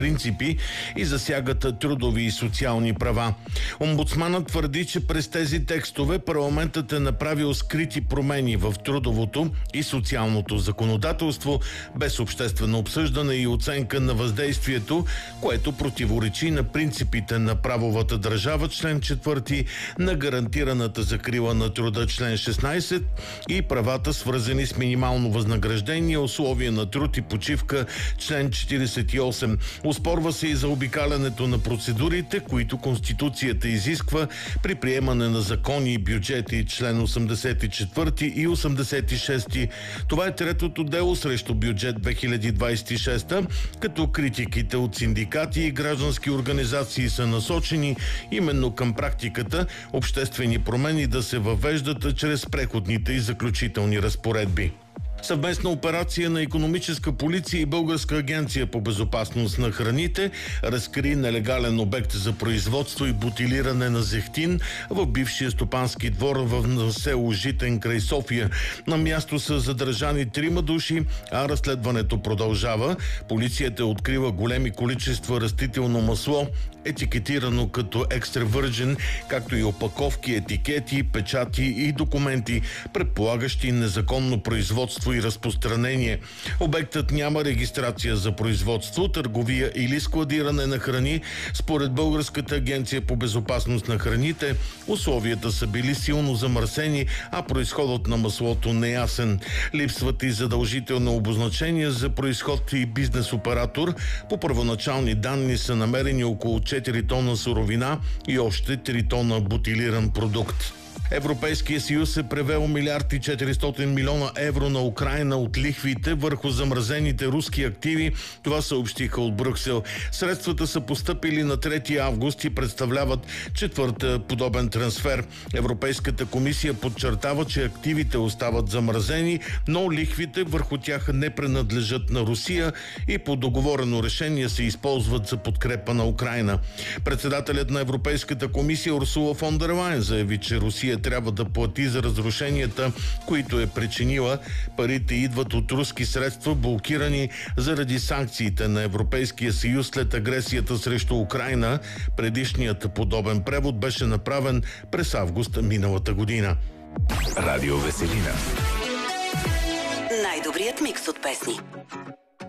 принципи и засягат трудови и социални права. Омбудсманът твърди, че през тези текстове парламентът е направил скрити промени в трудовото и социалното законодателство без обществено обсъждане и оценка на въздействието, което противоречи на принципите на правовата държава, член 4, на гарантираната закрила на труда, член 16, и правата, свързани с минимално възнаграждение, условия на труд и почивка, член 48. Оспорва се и заобикалянето на процедурите, които Конституцията изисква при приемане на закони и бюджети, член 84 и 86. Това е третото дело срещу бюджет 2026, като критиките от синдикати и граждански организации са насочени именно към практиката обществени промени да се въвеждат чрез преходните и заключителни разпоредби. Съвместна операция на икономическа полиция и Българска агенция по безопасност на храните разкри нелегален обект за производство и бутилиране на зехтин в бившия стопански двор в село Житен край София. На място са задържани 3 души, а разследването продължава. Полицията открива големи количества растително масло, етикетирано като екстра върджен, както и опаковки, етикети, печати и документи, предполагащи незаконно производство и разпространение. Обектът няма регистрация за производство, търговия или складиране на храни. Според Българската агенция по безопасност на храните, условията са били силно замърсени, а произходът на маслото неясен. Липсват и задължително обозначения за произход и бизнес оператор. По първоначални данни са намерени около 4 тона суровина и още 3 тона бутилиран продукт. Европейския съюз е превел 1 милиард 400 евро на Украйна от лихвите върху замразените руски активи. Това съобщиха от Брюксел. Средствата са постъпили на 3 август и представляват четвърта подобен трансфер. Европейската комисия подчертава, че активите остават замразени, но лихвите върху тях не принадлежат на Русия и по договорено решение се използват за подкрепа на Украйна. Председателят на Европейската комисия Урсула фон дер Лайен заяви, че Русия трябва да плати за разрушенията, които е причинила. Парите идват от руски средства, блокирани заради санкциите на Европейския съюз след агресията срещу Украйна. Предишният подобен превод беше направен през август миналата година. Радио Веселина. Най-добрият микс от песни.